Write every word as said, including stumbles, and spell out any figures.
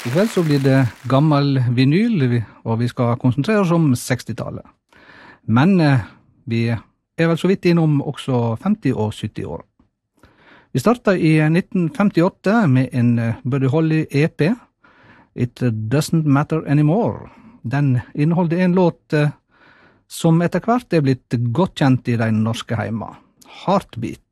I kveld så blir det gammel vinyl, og vi skal konsentrere oss om sekstitallet. Men vi er vel så vidt innom også femti- og sytti-år. Vi startet i nitten femtiåtte med en Buddy Holly E P, It Doesn't Matter Anymore. Den inneholder en låt som etter hvert er blitt godt kjent i de norske heima, Heartbeat.